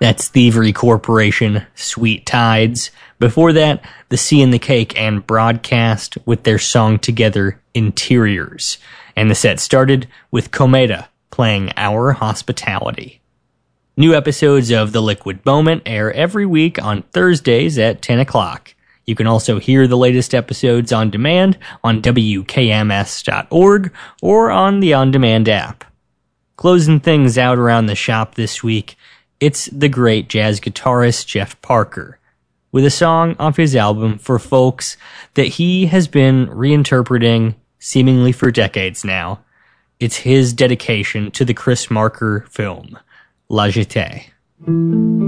That's Thievery Corporation, Sweet Tides. Before that, The Sea and the Cake and Broadcast with their song together, Interiors. And the set started with Komeda playing Our Hospitality. New episodes of The Liquid Moment air every week on Thursdays at 10 o'clock. You can also hear the latest episodes on demand on WKMS.org or on the On Demand app. Closing things out around the shop this week, it's the great jazz guitarist Jeff Parker, with a song off his album For Folks that he has been reinterpreting seemingly for decades now. It's his dedication to the Chris Marker film, La Jetée.